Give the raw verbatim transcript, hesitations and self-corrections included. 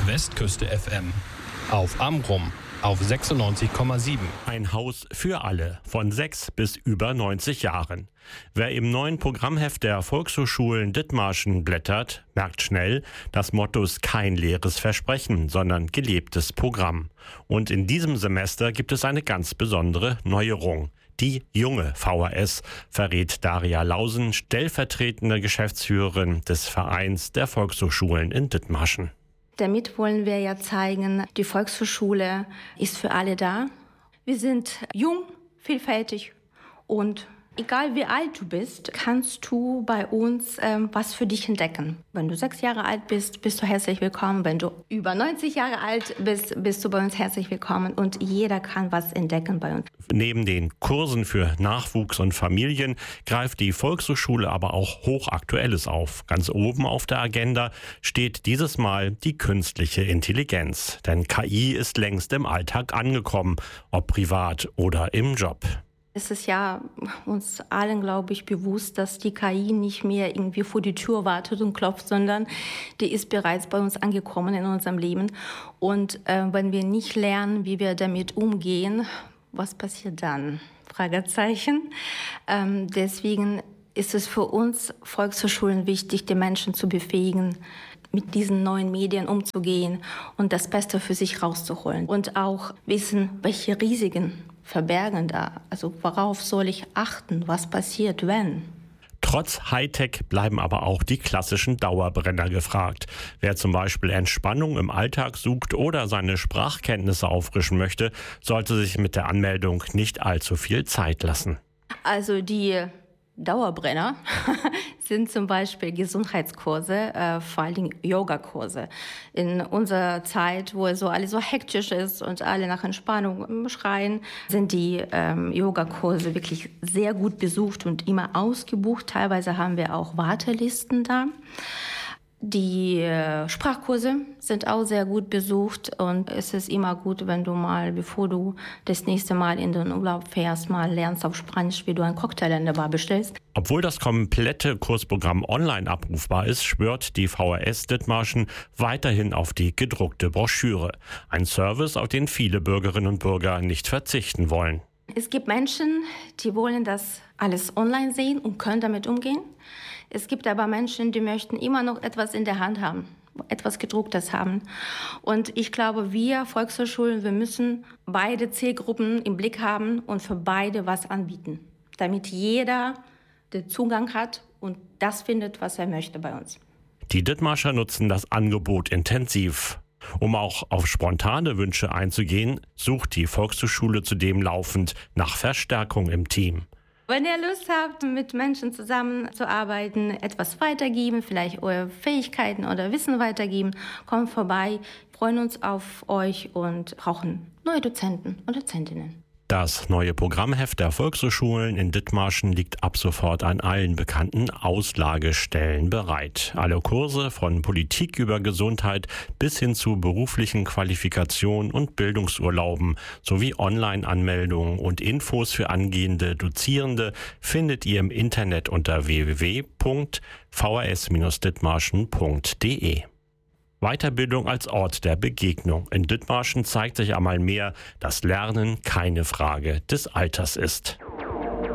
Westküste F M. Auf Amrum auf sechsundneunzig Komma sieben. Ein Haus für alle, von sechs bis über neunzig Jahren. Wer im neuen Programmheft der Volkshochschulen Dithmarschen blättert, merkt schnell, das Motto ist kein leeres Versprechen, sondern gelebtes Programm. Und in diesem Semester gibt es eine ganz besondere Neuerung. Die junge V H S, verrät Daria Lausen, stellvertretende Geschäftsführerin des Vereins der Volkshochschulen in Dithmarschen. Damit wollen wir ja zeigen, die Volkshochschule ist für alle da. Wir sind jung, vielfältig und egal wie alt du bist, kannst du bei uns ähm, was für dich entdecken. Wenn du sechs Jahre alt bist, bist du herzlich willkommen. Wenn du über neunzig Jahre alt bist, bist du bei uns herzlich willkommen. Und jeder kann was entdecken bei uns. Neben den Kursen für Nachwuchs und Familien greift die Volkshochschule aber auch Hochaktuelles auf. Ganz oben auf der Agenda steht dieses Mal die künstliche Intelligenz. Denn K I ist längst im Alltag angekommen, ob privat oder im Job. Es ist ja uns allen, glaube ich, bewusst, dass die K I nicht mehr irgendwie vor die Tür wartet und klopft, sondern die ist bereits bei uns angekommen in unserem Leben. Und äh, wenn wir nicht lernen, wie wir damit umgehen, was passiert dann? Fragezeichen. Ähm, deswegen ist es für uns Volkshochschulen wichtig, die Menschen zu befähigen, mit diesen neuen Medien umzugehen und das Beste für sich rauszuholen. Und auch wissen, welche Risiken verbergen da. Also worauf soll ich achten? Was passiert, wenn? Trotz Hightech bleiben aber auch die klassischen Dauerbrenner gefragt. Wer zum Beispiel Entspannung im Alltag sucht oder seine Sprachkenntnisse auffrischen möchte, sollte sich mit der Anmeldung nicht allzu viel Zeit lassen. Also die Dauerbrenner sind zum Beispiel Gesundheitskurse, äh, vor allen Dingen Yogakurse. In unserer Zeit, wo es so alles so hektisch ist und alle nach Entspannung schreien, sind die ähm, Yogakurse wirklich sehr gut besucht und immer ausgebucht. Teilweise haben wir auch Wartelisten da. Die äh, Sprachkurse sind auch sehr gut besucht und es ist immer gut, wenn du mal, bevor du das nächste Mal in den Urlaub fährst, mal lernst auf Spanisch, wie du einen Cocktail in der Bar bestellst. Obwohl das komplette Kursprogramm online abrufbar ist, schwört die V H S Dithmarschen weiterhin auf die gedruckte Broschüre. Ein Service, auf den viele Bürgerinnen und Bürger nicht verzichten wollen. Es gibt Menschen, die wollen das alles online sehen und können damit umgehen. Es gibt aber Menschen, die möchten immer noch etwas in der Hand haben, etwas Gedrucktes haben. Und ich glaube, wir Volkshochschulen, wir müssen beide Zielgruppen im Blick haben und für beide was anbieten, damit jeder den Zugang hat und das findet, was er möchte bei uns. Die Dithmarscher nutzen das Angebot intensiv. Um auch auf spontane Wünsche einzugehen, sucht die Volkshochschule zudem laufend nach Verstärkung im Team. Wenn ihr Lust habt, mit Menschen zusammenzuarbeiten, etwas weitergeben, vielleicht eure Fähigkeiten oder Wissen weitergeben, kommt vorbei. Wir freuen uns auf euch und brauchen neue Dozenten und Dozentinnen. Das neue Programmheft der Volkshochschulen in Dithmarschen liegt ab sofort an allen bekannten Auslagestellen bereit. Alle Kurse von Politik über Gesundheit bis hin zu beruflichen Qualifikationen und Bildungsurlauben sowie Online-Anmeldungen und Infos für angehende Dozierende findet ihr im Internet unter w w w punkt v h s Bindestrich dithmarschen punkt d e. Weiterbildung als Ort der Begegnung. In Dithmarschen zeigt sich einmal mehr, dass Lernen keine Frage des Alters ist.